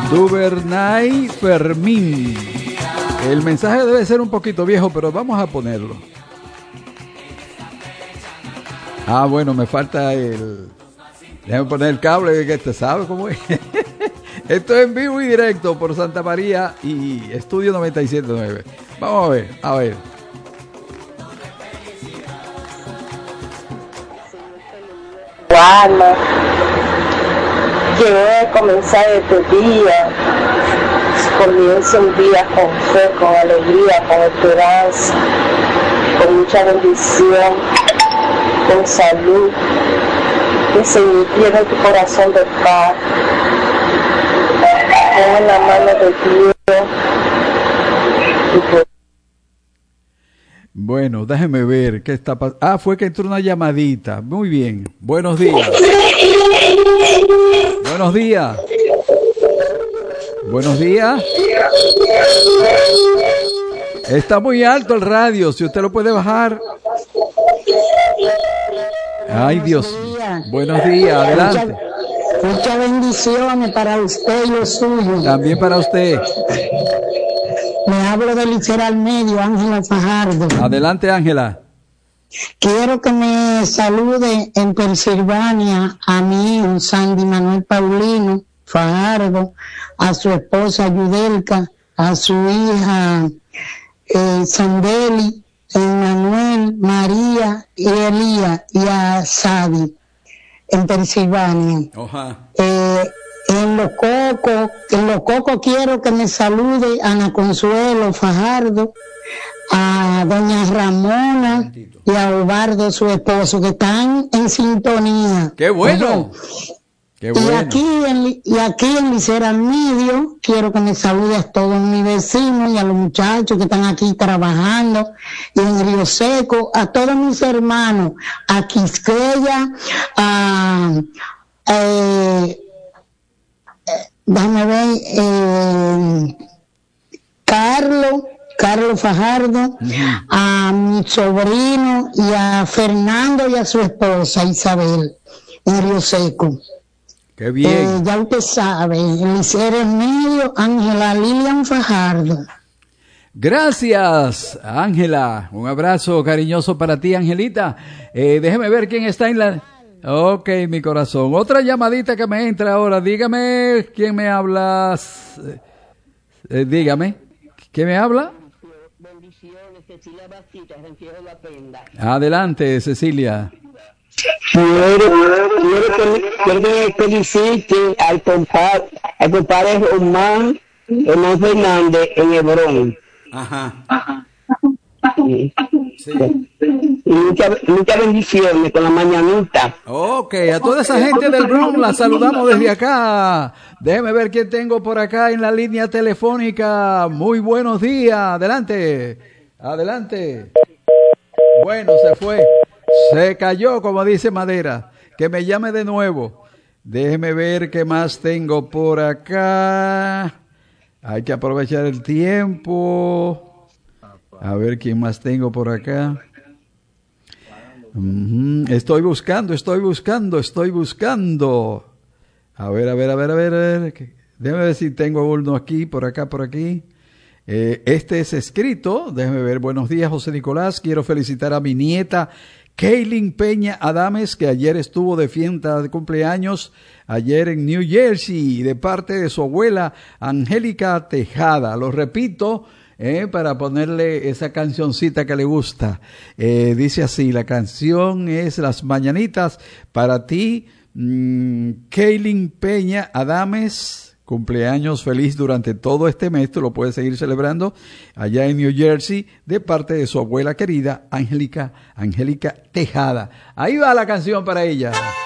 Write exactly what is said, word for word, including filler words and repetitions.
Duvernay Fermín. El mensaje debe ser un poquito viejo, pero vamos a ponerlo. Ah, bueno, me falta el... Déjame poner el cable, que te sabe cómo es. Esto es en vivo y directo por Santa María y Estudio noventa y siete punto nueve. Vamos a ver, a ver. Juana, que voy a comenzar este día, comienza un día con fe, con alegría, con esperanza, con mucha bendición, con salud, que se llene tu corazón de paz, en la mano de Dios. Bueno, déjeme ver qué está pasando. Ah, fue que entró una llamadita. Muy bien. Buenos días. Buenos días. Buenos días. Está muy alto el radio. Si usted lo puede bajar. Ay, Dios. Buenos días. Adelante. Muchas, muchas bendiciones para usted y los suyos. También para usted. Me hablo de Literal Medio, Ángela Fajardo. Adelante, Ángela. Quiero que me salude en Pensilvania a mi hijo Sandy Manuel Paulino Fajardo, a su esposa Yudelka, a su hija eh, Sandeli, Emmanuel, María y Elía, y a Sadi en Pensilvania. Ojalá. Eh, en Los Cocos, en Los Cocos quiero que me salude Ana Consuelo Fajardo, a doña Ramona y a Obardo, su esposo, que están en sintonía. ¡Qué bueno! ¡Qué bueno! Y aquí en, y aquí en Licera Medio quiero que me salude a todos mis vecinos y a los muchachos que están aquí trabajando, y en Río Seco, a todos mis hermanos, a Quisqueya, a... Eh, déjame ver, eh, Carlos, Carlos Fajardo, uh-huh. a mi sobrino y a Fernando y a su esposa Isabel, en Río Seco. Qué bien. Eh, ya usted sabe, Licera Medio, Ángela Lilian Fajardo. Gracias, Ángela. Un abrazo cariñoso para ti, Angelita. Eh, déjeme ver quién está en la... Ok, mi corazón. Otra llamadita que me entra ahora. Dígame, ¿quién me habla? Eh, dígame, ¿quién me habla? Bendiciones, Cecilia Basita, Santiago La Prenda. Adelante, Cecilia. Quiero, quiero que, quiero que felicite al compadre, al compadre Román, Román Fernández en Hebrón. Ajá. Ajá. Sí. Sí. Y muchas mucha bendiciones con la mañanita. Ok, a toda esa gente del Bronx la saludamos desde acá. Déjeme ver quién tengo por acá en la línea telefónica. Muy buenos días. Adelante. Adelante. Bueno, se fue. Se cayó, como dice Madera. Que me llame de nuevo. Déjeme ver qué más tengo por acá. Hay que aprovechar el tiempo. A ver quién más tengo por acá. Uh-huh. Estoy buscando, estoy buscando, estoy buscando. A ver, a ver, a ver, a ver, a ver. Déjame ver si tengo uno aquí, por acá, por aquí. Eh, este es escrito. Déjame ver. Buenos días, José Nicolás. Quiero felicitar a mi nieta Kaylin Peña Adames, que ayer estuvo de fiesta de cumpleaños, ayer en New Jersey, de parte de su abuela Angélica Tejada. Lo repito, Eh, para ponerle esa cancioncita que le gusta. Eh, dice así, la canción es Las Mañanitas para ti, mmm, Kaylin Peña Adames, cumpleaños feliz durante todo este mes, tú lo puedes seguir celebrando allá en New Jersey, de parte de su abuela querida, Angélica, Angélica Tejada. Ahí va la canción para ella.